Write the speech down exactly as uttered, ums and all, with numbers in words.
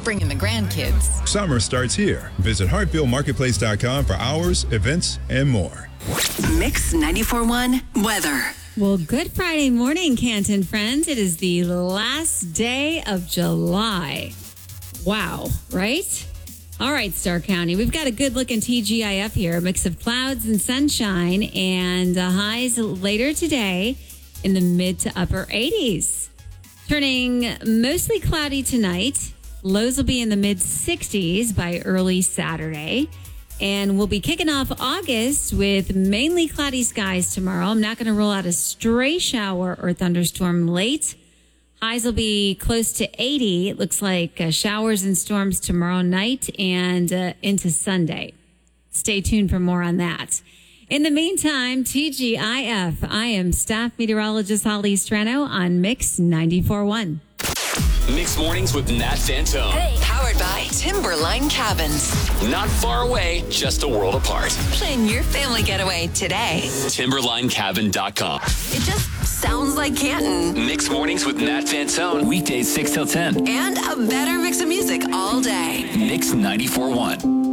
bringing the grandkids. Summer starts here. Visit Hartville Marketplace dot com for hours, events, and more. Mix ninety-four point one weather. Well, good Friday morning, Canton friends. It is the last day of July. Wow, right? All right, Stark County. We've got a good-looking T G I F here. A mix of clouds and sunshine, and uh, highs later today in the mid to upper eighties. Turning mostly cloudy tonight. Lows will be in the mid sixties by early Saturday. And we'll be kicking off August with mainly cloudy skies tomorrow. I'm not going to rule out a stray shower or thunderstorm late. Highs will be close to eighty. It looks like uh, showers and storms tomorrow night and uh, into Sunday. Stay tuned for more on that. In the meantime, T G I F. I am staff meteorologist Holly Strano on Mix ninety-four point one. Mixed Mornings with Nat Fantone. Hey. Powered by Timberline Cabins. Not far away, just a world apart. Plan your family getaway today. Timberline Cabin dot com. It just sounds like Canton. Mixed Mornings with Nat Fantone. Weekdays six till ten. And a better mix of music all day. Mix ninety-four point one.